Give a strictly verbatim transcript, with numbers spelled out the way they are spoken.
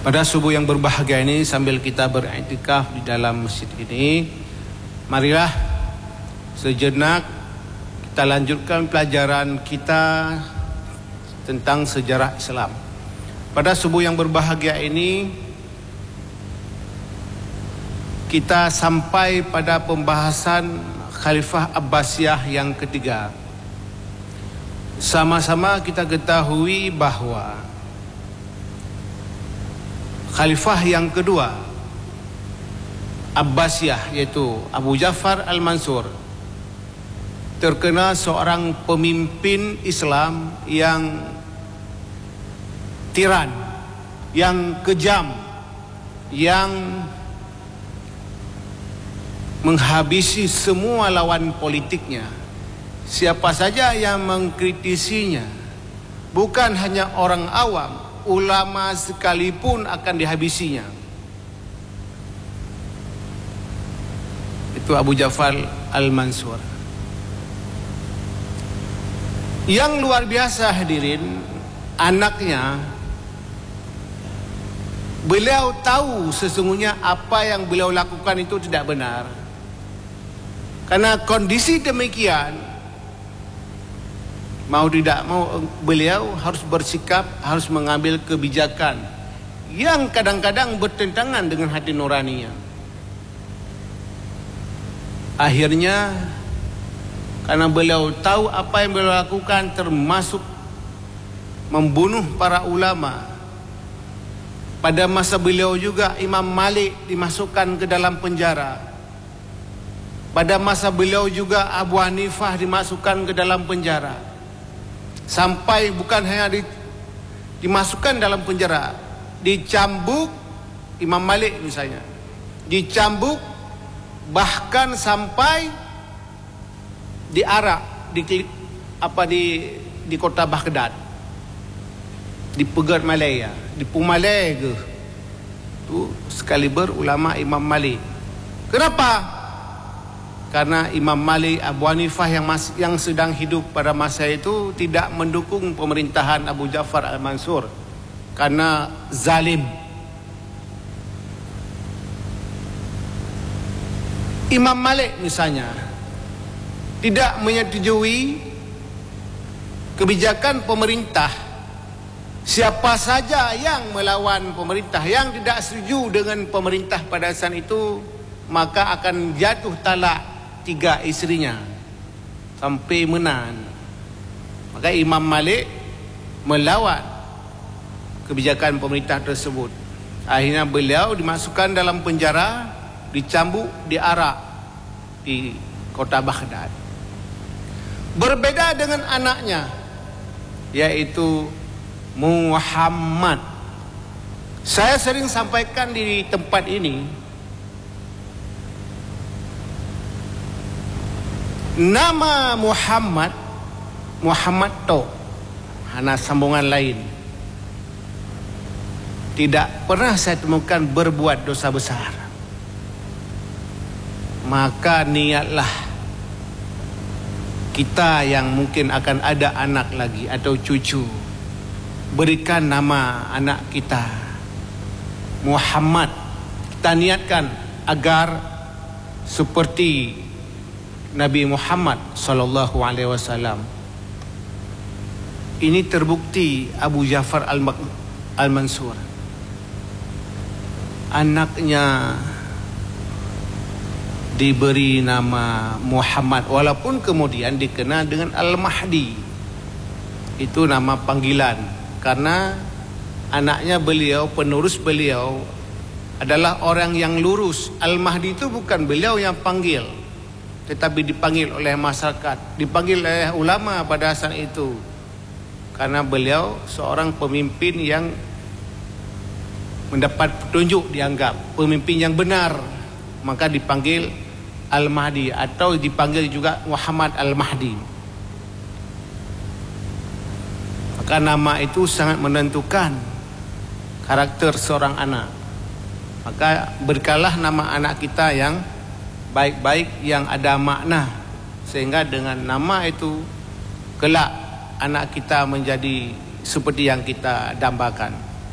Pada subuh yang berbahagia ini, sambil kita beriktikaf di dalam masjid ini, marilah sejenak kita lanjutkan pelajaran kita tentang sejarah Islam. Pada subuh yang berbahagia ini, kita sampai pada pembahasan Khalifah Abbasiyah yang ketiga. Sama-sama kita ketahui bahwa Khalifah yang kedua Abbasiyah, yaitu Abu Ja'far Al-Mansur, terkenal seorang pemimpin Islam yang tiran, yang kejam, yang menghabisi semua lawan politiknya. Siapa saja yang mengkritisinya, bukan hanya orang awam, ulama sekalipun akan dihabisinya. Itu Abu Ja'far Al-Mansur. Yang luar biasa hadirin, anaknya, beliau tahu sesungguhnya apa yang beliau lakukan itu tidak benar. Karena kondisi demikian, mau tidak mau beliau harus bersikap, harus mengambil kebijakan yang kadang-kadang bertentangan dengan hati nuraninya. Akhirnya, karena beliau tahu apa yang beliau lakukan, termasuk membunuh para ulama. Pada masa beliau juga Imam Malik dimasukkan ke dalam penjara. Pada masa beliau juga Abu Hanifah dimasukkan ke dalam penjara. Sampai bukan hanya di, dimasukkan dalam penjara, dicambuk Imam Malik misalnya, dicambuk, bahkan sampai diarak di apa di di kota Baghdad, di Pegat Malaya, di Pumalai ke tu sekaliber ulama Imam Malik. Kenapa? Karena Imam Malik, Abu Hanifah yang masih, yang sedang hidup pada masa itu tidak mendukung pemerintahan Abu Ja'far Al-Mansur karena zalim. Imam Malik misalnya tidak menyetujui kebijakan pemerintah. Siapa saja yang melawan pemerintah, yang tidak setuju dengan pemerintah pada saat itu, maka akan jatuh talak tiga isterinya sampai menang. Maka Imam Malik melawan kebijakan pemerintah tersebut. Akhirnya beliau dimasukkan dalam penjara, dicambuk, diarak di kota Baghdad. Berbeda dengan anaknya, yaitu Muhammad. Saya sering sampaikan di tempat ini, nama Muhammad, Muhammad to, hanya sambungan lain. Tidak pernah saya temukan berbuat dosa besar. Maka niatlah kita yang mungkin akan ada anak lagi atau cucu, berikan nama anak kita Muhammad. Kita niatkan agar seperti Nabi Muhammad sallallahu alaihi wasallam. Ini terbukti Abu Ja'far Al-Mansur, anaknya diberi nama Muhammad, walaupun kemudian dikenal dengan Al-Mahdi. Itu nama panggilan, karena anaknya beliau, penerus beliau adalah orang yang lurus. Al-Mahdi itu bukan beliau yang panggil, tetapi dipanggil oleh masyarakat, dipanggil oleh ulama pada saat itu, karena beliau seorang pemimpin yang mendapat petunjuk, dianggap pemimpin yang benar, maka dipanggil Al-Mahdi atau dipanggil juga Muhammad Al-Mahdi. Maka nama itu sangat menentukan karakter seorang anak. Maka berikanlah nama anak kita yang baik-baik, yang ada makna, sehingga dengan nama itu kelak anak kita menjadi seperti yang kita dambakan.